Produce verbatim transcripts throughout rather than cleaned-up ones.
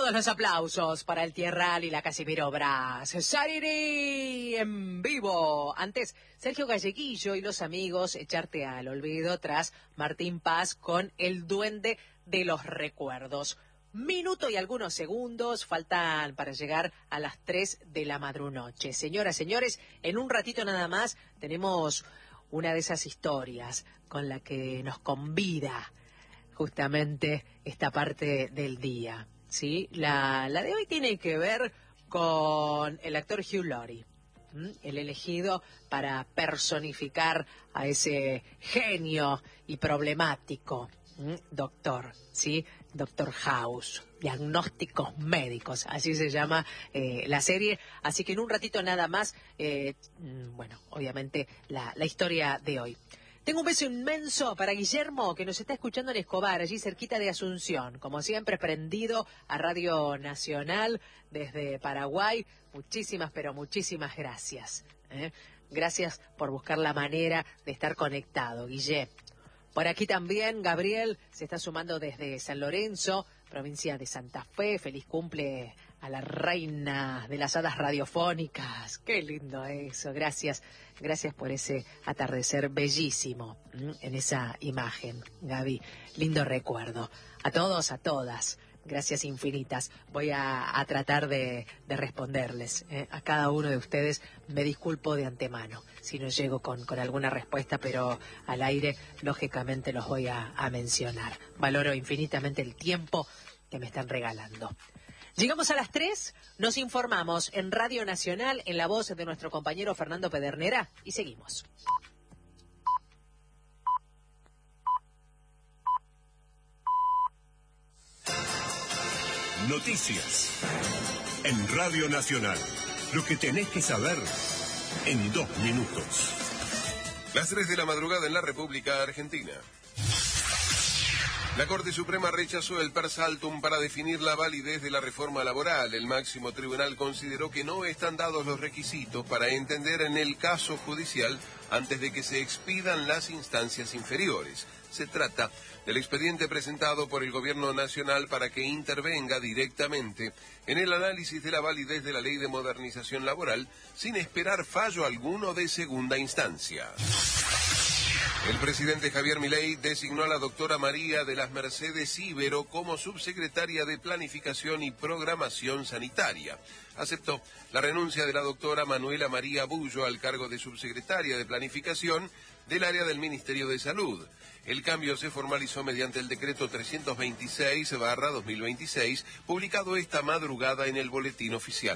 Todos los aplausos para el Tierral y la Casimiro Brás. Sariri en vivo. Antes, Sergio Galleguillo y los amigos, echarte al olvido tras Martín Paz con El Duende de los Recuerdos. Minuto y algunos segundos faltan para llegar a las tres de la madrunoche. Señoras, señores, en un ratito nada más tenemos una de esas historias con la que nos convida justamente esta parte del día. Sí, la, la de hoy tiene que ver con el actor Hugh Laurie, ¿m? el elegido para personificar a ese genio y problemático ¿m? doctor, ¿sí? Doctor House, Diagnósticos Médicos, así se llama eh, la serie. Así que en un ratito nada más, eh, bueno, obviamente la, la historia de hoy. Tengo un beso inmenso para Guillermo, que nos está escuchando en Escobar, allí cerquita de Asunción. Como siempre, prendido a Radio Nacional desde Paraguay. Muchísimas, pero muchísimas gracias. ¿eh? Gracias por buscar la manera de estar conectado, Guille. Por aquí también, Gabriel se está sumando desde San Lorenzo, provincia de Santa Fe. Feliz cumple a la reina de las hadas radiofónicas. Qué lindo eso. Gracias, gracias por ese atardecer bellísimo ¿m? en esa imagen, Gaby. Lindo recuerdo. A todos, a todas. Gracias infinitas. Voy a, a tratar de, de responderles. ¿eh? A cada uno de ustedes me disculpo de antemano si no llego con, con alguna respuesta, pero al aire, lógicamente, los voy a, a mencionar. Valoro infinitamente el tiempo que me están regalando. Llegamos a las tres, nos informamos en Radio Nacional, en la voz de nuestro compañero Fernando Pedernera, y seguimos. Noticias en Radio Nacional. Lo que tenés que saber en dos minutos. Las tres de la madrugada en la República Argentina. La Corte Suprema rechazó el per saltum para definir la validez de la reforma laboral. El máximo tribunal consideró que no están dados los requisitos para entender en el caso judicial antes de que se expidan las instancias inferiores. Se trata del expediente presentado por el Gobierno Nacional para que intervenga directamente en el análisis de la validez de la Ley de Modernización Laboral sin esperar fallo alguno de segunda instancia. El presidente Javier Milei designó a la doctora María de las Mercedes Ibero como subsecretaria de Planificación y Programación Sanitaria. Aceptó la renuncia de la doctora Manuela María Bullo al cargo de subsecretaria de Planificación del área del Ministerio de Salud. El cambio se formalizó mediante el decreto trescientos veintiséis barra dos mil veintiséis, publicado esta madrugada en el Boletín Oficial.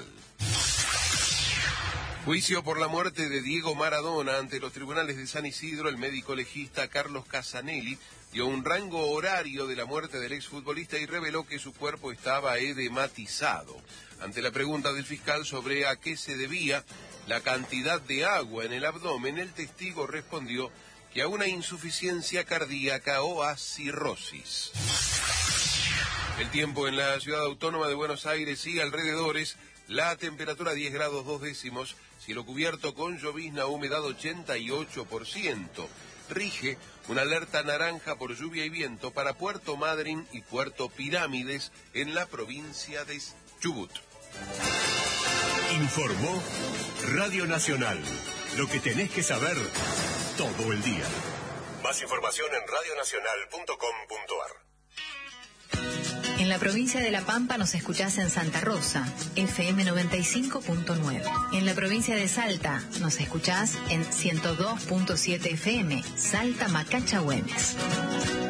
Juicio por la muerte de Diego Maradona. Ante los tribunales de San Isidro, el médico legista Carlos Casanelli dio un rango horario de la muerte del exfutbolista y reveló que su cuerpo estaba edematizado. Ante la pregunta del fiscal sobre a qué se debía la cantidad de agua en el abdomen, el testigo respondió que a una insuficiencia cardíaca o a cirrosis. El tiempo en la ciudad autónoma de Buenos Aires y alrededores. La temperatura diez grados dos décimos, cielo cubierto con llovizna, humedad ochenta y ocho por ciento. Rige una alerta naranja por lluvia y viento para Puerto Madryn y Puerto Pirámides en la provincia de Chubut. Informó Radio Nacional. Lo que tenés que saber todo el día. Más información en radio nacional punto com punto ar. En la provincia de La Pampa nos escuchás en Santa Rosa, F M noventa y cinco punto nueve. En la provincia de Salta nos escuchás en ciento dos punto siete F M, Salta Macacha Güemes.